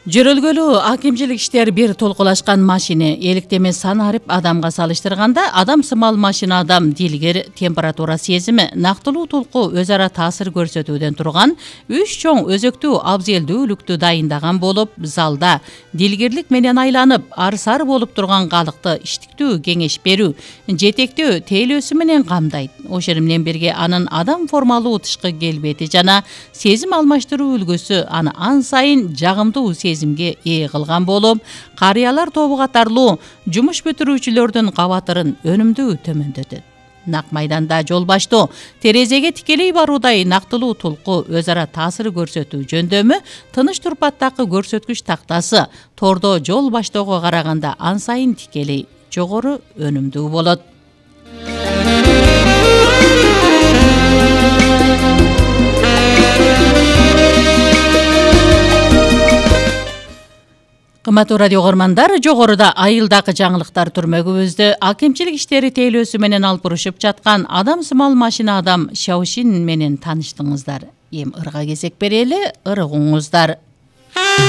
Жөрөлгөлүү акимчилик иштери бир толкулашкан машина электеме сан арып адамга салыштырганда адам сымал машина адам дилгер температура сезими нактылуу толку өз ара таасир көрсөтүүдөн турган 3 чоң өзөктүү абзелдүүлүктү дайындаган болуп, залда дилгерлик менен айланып арсар болуп турган калыкты иштиктүү кеңеш берүү, жетектөө тейлөөсү менен камдайт. Ошону менен бирге анын адам формалуу тышкы келбети жана сезим алмаштыруу үлгүсү аны ан сайын жагымдуу сезимге ээ кылган болуп, карыялар тобу катарлуу жумуш бүтүрүүчүлөрдүн кабатырын өнүмдүү төмөндөтөт. Нак майданда жол баштоо терезеге тикелей баруудай нактылуу толку өз ара таасир көрсөтүү жөндөмү тыныч турпаттагы көрсөткүч тактасы тордо жол баштоого караганда ан сайын тикелей жогору өнүмдүү болот. Кымбаттуу радио көрөрмандар, жогоруда айылдагы жаңылыктар түрмөгүбүздү акимчилик иштери тейлөөсү менен алып урушуп жаткан адам сымал машина адам Шаошин менен тааныштыңыздар. Эми ырга кезек берели, ырыгыңыздар.